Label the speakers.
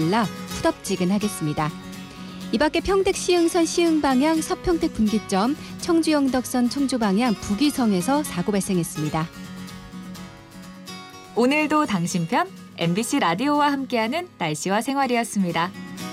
Speaker 1: 달라 후덥지근하겠습니다. 이 밖에 평택 시흥선 시흥 방향 서평택 분기점, 청주 영덕선 청주 방향 북위성에서 사고 발생했습니다.
Speaker 2: 오늘도 당신 편 MBC 라디오와 함께하는 날씨와 생활이었습니다.